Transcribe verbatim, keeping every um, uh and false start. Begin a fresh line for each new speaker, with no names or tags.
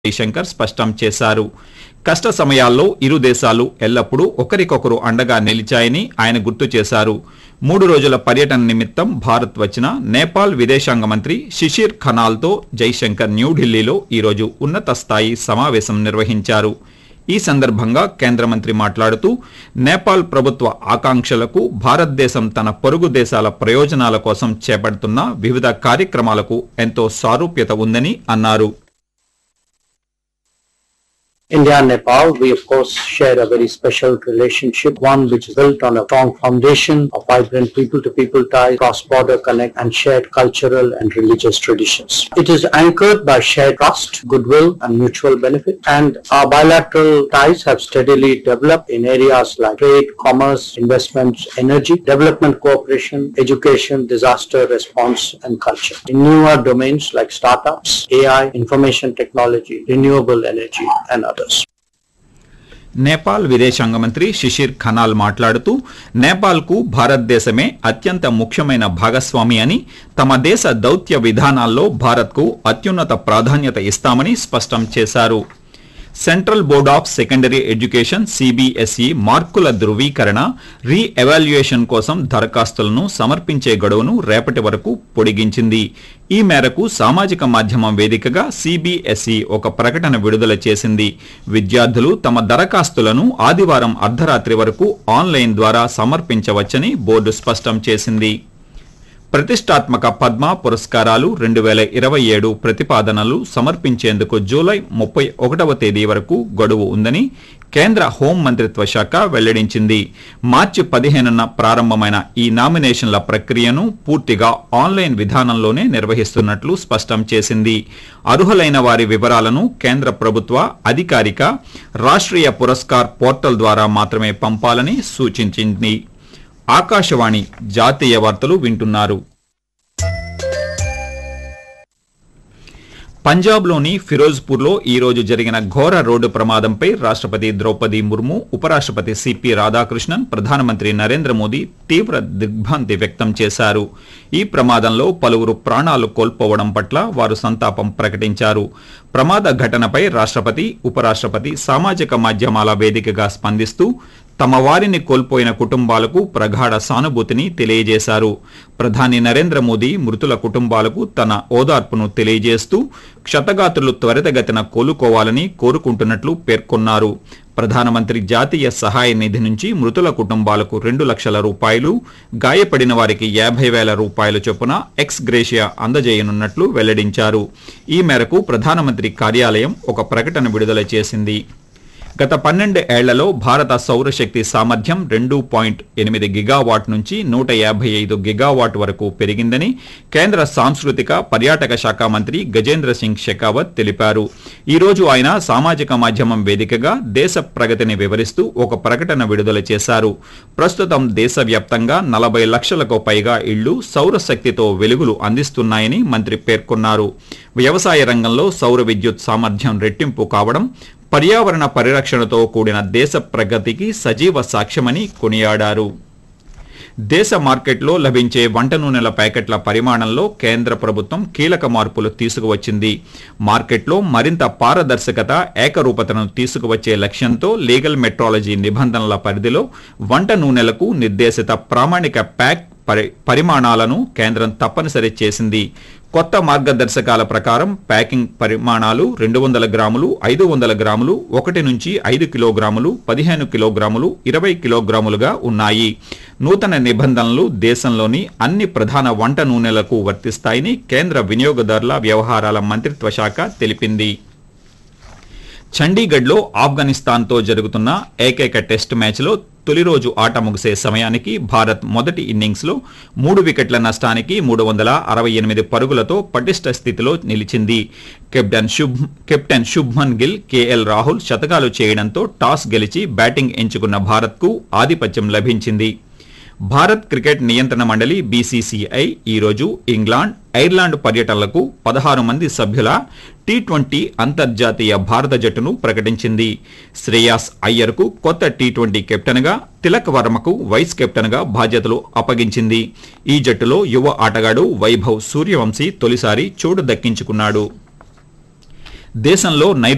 జైశంకర్ స్పష్టం చేశారు. కష్ట సమయాల్లో ఇరు దేశాలు ఎల్లప్పుడూ ఒకరికొకరు అండగా నిలిచాయని ఆయన గుర్తు చేశారు. మూడు రోజుల పర్యటన నిమిత్తం భారత్ వచ్చిన నేపాల్ విదేశాంగ మంత్రి శిశిర్ ఖనాల్తో జైశంకర్ న్యూఢిల్లీలో ఈరోజు ఉన్నత స్థాయి సమావేశం నిర్వహించారు. ఈ సందర్భంగా కేంద్ర మంత్రి మాట్లాడుతూ నేపాల్ ప్రభుత్వ ఆకాంక్షలకు భారతదేశం తన పొరుగు దేశాల ప్రయోజనాల కోసం చేపడుతున్న వివిధ కార్యక్రమాలకు ఎంతో సారూప్యత ఉందని అన్నారు.
India and Nepal, we of course share a very special relationship, one which is built on a strong foundation of vibrant people-to-people ties, cross-border connect and shared cultural and religious traditions. It is anchored by shared trust, goodwill and mutual benefit, and our bilateral ties have steadily developed in areas like trade, commerce, investments, energy, development cooperation, education, disaster response and culture. In newer domains like startups, A I, information technology, renewable energy and others.
Nepal విదేశాంగ మంత్రి శిశిర్ ఖనాల్ మాట్లాడుతూ నేపాల్కు భారతదేశమే అత్యంత ముఖ్యమైన భాగస్వామి అని, తమ దేశ దౌత్య విధానాల్లో భారత్కు అత్యున్నత ప్రాధాన్యత ఇస్తామని స్పష్టం చేశారు. Central board of secondary education CBSE మార్కుల ధృవీకరణ రీ ఎవాల్యుయేషన్ కోసం దరఖాస్తులను సమర్పించే గడువును రేపటి వరకు పొడిగించింది. ఈ మేరకు సామాజిక మాధ్యమం వేదికగా సిబిఎస్ఈ ఒక ప్రకటన విడుదల చేసింది. విద్యార్థులు తమ దరఖాస్తులను ఆదివారం అర్ధరాత్రి వరకు ఆన్లైన్ ద్వారా సమర్పించవచ్చని బోర్డు స్పష్టం చేసింది. ప్రతిష్టాత్మక పద్మ పురస్కారాలు రెండు వేల ఇరవై ఏడు ప్రతిపాదనలు సమర్పించేందుకు జూలై ముప్పై ఒకటవ తేదీ వరకు గడువు ఉందని కేంద్ర హోం మంత్రిత్వ శాఖ వెల్లడించింది. మార్చి పదిహేనున ప్రారంభమైన ఈ నామినేషన్ల ప్రక్రియను పూర్తిగా ఆన్లైన్ విధానంలోనే నిర్వహిస్తున్నట్లు స్పష్టం చేసింది. అర్హులైన వారి వివరాలను కేంద్ర ప్రభుత్వ అధికారిక రాష్ట్రీయ పురస్కార్ పోర్టల్ ద్వారా మాత్రమే పంపాలని సూచించింది. ఆకాశవాణి జాతీయ వార్తలు వింటున్నారు. పంజాబ్లోని ఫిరోజ్పూర్లో ఈ రోజు జరిగిన ఘోర రోడ్డు ప్రమాదంపై రాష్ట్రపతి ద్రౌపది ముర్ము, ఉపరాష్ట్రపతి సిపి రాధాకృష్ణన్, ప్రధానమంత్రి నరేంద్ర మోదీ తీవ్ర దిగ్భ్రాంతి వ్యక్తం చేశారు. ఈ ప్రమాదంలో పలువురు ప్రాణాలు కోల్పోవడం పట్ల వారు సంతాపం ప్రకటించారు. ప్రమాద ఘటనపై రాష్ట్రపతి, ఉపరాష్ట్రపతి సామాజిక మాధ్యమాల వేదికగా స్పందిస్తూ తమ వారిని కోల్పోయిన కుటుంబాలకు ప్రగాఢ సానుభూతిని తెలియజేశారు. ప్రధాని నరేంద్ర మోదీ మృతుల కుటుంబాలకు తన ఓదార్పును తెలియజేస్తూ క్షతగాత్రులు త్వరితగతిన కోలుకోవాలని కోరుకుంటున్నట్లు పేర్కొన్నారు. ప్రధానమంత్రి జాతీయ సహాయ నిధి నుంచి మృతుల కుటుంబాలకు రెండు లక్షల రూపాయలు, గాయపడిన వారికి యాభై వేల రూపాయల చొప్పున ఎక్స్ గ్రేషియా అందజేయనున్నట్లు వెల్లడించారు. ఈ మేరకు ప్రధానమంత్రి కార్యాలయం ఒక ప్రకటన విడుదల చేసింది. గత పన్నెండు ఏళ్లలో భారత సౌరశక్తి సామర్థ్యం రెండు పాయింట్ ఎనిమిది గిగావాట్ నుంచి నూట యాభై ఐదు గిగావాట్ వరకు పెరిగిందని కేంద్ర సాంస్కృతిక పర్యాటక శాఖ మంత్రి గజేంద్ర సింగ్ షెకావత్ తెలిపారు. ఈ రోజు ఆయన సామాజిక మాధ్యమం వేదికగా దేశ ప్రగతిని వివరిస్తూ ఒక ప్రకటన విడుదల చేశారు. ప్రస్తుతం దేశవ్యాప్తంగా నలభై లక్షలకు పైగా ఇళ్లు సౌరశక్తితో వెలుగులు అందిస్తున్నాయని మంత్రి పేర్కొన్నారు. వ్యవసాయ రంగంలో సౌర విద్యుత్ సామర్థ్యం రెట్టింపు కావడం పర్యావరణ పరిరక్షణతో కూడిన దేశ ప్రగతికి సజీవ సాక్ష్యమని కొనియాడారు. దేశ మార్కెట్లో లభించే వంట నూనెల ప్యాకెట్ల పరిమాణంలో కేంద్ర ప్రభుత్వం కీలక మార్పులు తీసుకువచ్చింది. మార్కెట్లో మరింత పారదర్శకత, ఏకరూపతను తీసుకువచ్చే లక్ష్యంతో లీగల్ మెట్రాలజీ నిబంధనల పరిధిలో వంట నూనెలకు నిర్దేశిత ప్రామాణిక ప్యాక్ పరి పరిమాణాలను కేంద్రం తప్పనిసరి చేసింది. కొత్త మార్గదర్శకాల ప్రకారం ప్యాకింగ్ పరిమాణాలు రెండు వందల గ్రాములు, ఐదు వందల గ్రాములు, ఒకటి నుంచి ఐదు కిలోగ్రాములు, పదిహేను కిలోగ్రాములు, ఇరవై కిలోగ్రాములుగా ఉన్నాయి. నూతన నిబంధనలు దేశంలోని అన్ని ప్రధాన వంట నూనెలకు వర్తిస్తాయని కేంద్ర వినియోగదారుల వ్యవహారాల మంత్రిత్వ శాఖ తెలిపింది. చండీగఢ్లో ఆఫ్ఘనిస్తాన్తో జరుగుతున్న ఏకైక టెస్టు మ్యాచ్లో తొలి రోజు ఆట ముగిసే సమయానికి భారత్ మొదటి ఇన్నింగ్స్లో మూడు వికెట్ల నష్టానికి మూడు వందల అరవై ఎనిమిది పరుగులతో పటిష్ట స్థితిలో నిలిచింది. Captain Shubh captain Shubman Gill, KL Rahul శతకాలు చేయడంతో టాస్ గెలిచి బ్యాటింగ్ ఎంచుకున్న భారత్కు ఆధిపత్యం లభించింది. భారత్ క్రికెట్ నియంత్రణ మండలి బీసీసీఐ ఈరోజు ఇంగ్లాండ్, ఐర్లాండ్ పర్యటనలకు పదహారు మంది సభ్యుల టీ ట్వంటీ అంతర్జాతీయ భారత జట్టును ప్రకటించింది. శ్రేయాస్ అయ్యర్కు కొత్త టీ ట్వంటీ కెప్టెన్గా, తిలక్ వర్మకు వైస్ కెప్టెన్గా బాధ్యతలు అప్పగించింది. ఈ జట్టులో యువ ఆటగాడు వైభవ్ సూర్యవంశీ తొలిసారి చోటు దక్కించుకున్నాడు. దేశంలో నైరుతి